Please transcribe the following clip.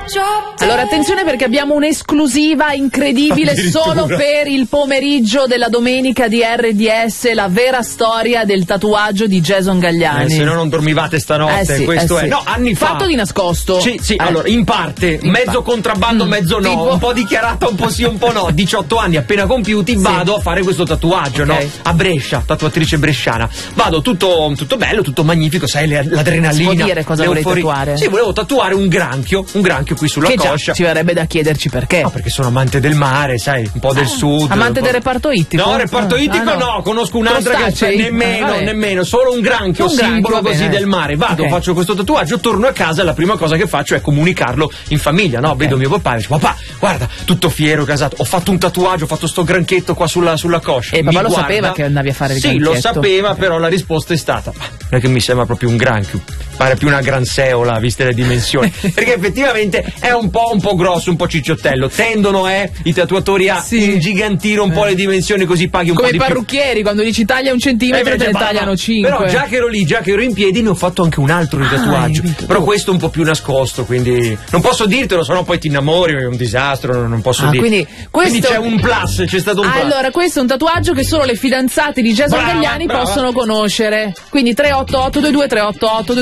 Allora attenzione perché abbiamo un'esclusiva incredibile solo per il pomeriggio della domenica di RDS, la vera storia del tatuaggio di Jason Galliani. Se no non dormivate stanotte, questo è. Sì. No, anni fa. Fatto di nascosto. Sì, allora, in parte, mezzo contrabbando, mezzo no, tipo... un po' dichiarata, un po' sì, un po' no. 18 anni appena compiuti, vado a fare questo tatuaggio, no? A Brescia, tatuatrice bresciana. Vado tutto bello, tutto magnifico, sai, l'adrenalina. Si può dire cosa vorrei tatuare? Sì, volevo tatuare un granchio qui sulla coscia. Ci verrebbe da chiederci perché. No, perché sono amante del mare, sai, un po' del sud. Amante del reparto ittico? No, reparto ittico no, conosco un'altra che nemmeno, solo un granchio, simbolo così del mare. Vado, faccio questo tatuaggio, torno a casa e la prima cosa che faccio è comunicarlo in famiglia, no? Vedo mio papà e dice: papà, guarda, tutto fiero, casato, ho fatto un tatuaggio, ho fatto sto granchetto qua sulla coscia. E papà lo sapeva che andavi a fare il granchetto? Sì, lo sapeva, però la risposta è stata: non è che mi sembra proprio un granchio, pare più una gran seola, viste le dimensioni. Perché effettivamente è un po' grosso, un po' cicciottello. Tendono i tatuatori a ingigantire un po' le dimensioni, così paghi un po' di più. Come i parrucchieri, quando gli ci taglia un centimetro te ne tagliano 5. Però già che ero lì, già che ero in piedi, ne ho fatto anche un altro di tatuaggio. Però questo un po' più nascosto, quindi non posso dirtelo, sennò poi ti innamori, è un disastro, non posso dire. Quindi c'è un plus, c'è stato un plus. Allora, questo è un tatuaggio che solo le fidanzate di Jason Galliani possono conoscere. Quindi 388 22 388